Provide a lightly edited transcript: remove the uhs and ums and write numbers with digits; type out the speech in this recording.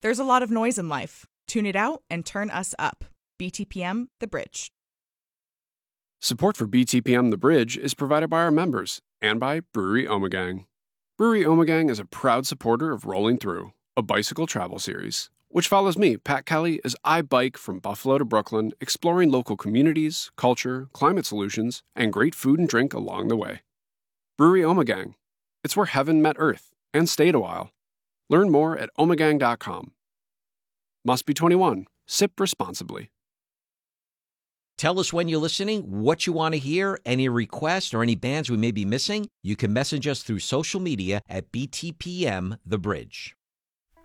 There's a lot of noise in life. Tune it out and turn us up. BTPM The Bridge. Support for BTPM The Bridge is provided by our members and by Brewery Ommegang. Brewery Ommegang is a proud supporter of Rolling Through, a bicycle travel series, which follows me, Pat Kelly, as I bike from Buffalo to Brooklyn, exploring local communities, culture, climate solutions, and great food and drink along the way. Brewery Ommegang. It's where heaven met earth and stayed a while. Learn more at ommegang.com. Must be 21. Sip responsibly. Tell us when you're listening, what you want to hear, any requests or any bands we may be missing. You can message us through social media at BTPM The Bridge.